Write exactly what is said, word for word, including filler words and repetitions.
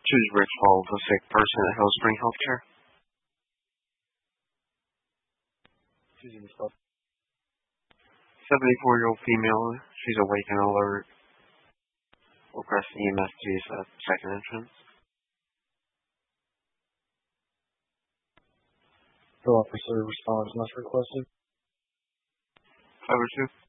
Choose Rich Hall, a sick person at Hillspring Healthcare. Choosing this call. seventy-four-year-old female. She's awake and alert. We'll press E M S to use that second entrance. The officer responds must requested. five oh two.